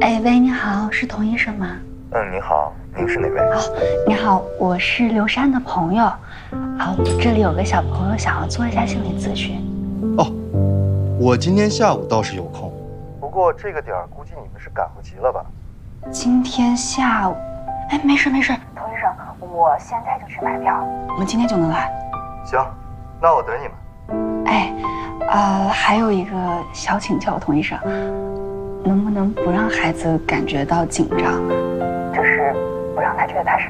哎，喂，你好，是童医生吗？ 您好，您是哪位？ 你好，我是刘珊的朋友。我这里有个小朋友想要做一下心理咨询。 哦，我今天下午倒是有空， 不过这个点儿估计你们是赶不及了吧？ 今天下午，哎，没事没事，童医生，我现在就去买票，我们今天就能来。 行，那我等你们。 哎，还有一个小请教，童医生，能不能不让孩子感觉到紧张，就是不让他觉得他是